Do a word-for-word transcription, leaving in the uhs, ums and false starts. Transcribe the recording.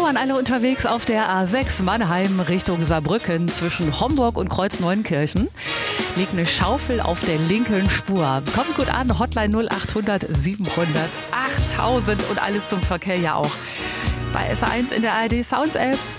an alle unterwegs auf der A sechs Mannheim Richtung Saarbrücken zwischen Homburg und Kreuz-Neunkirchen. Liegt eine Schaufel auf der linken Spur. Kommt gut an, Hotline null achthundert siebenhundert achttausend und alles zum Verkehr ja auch bei S eins in der A R D Sounds App.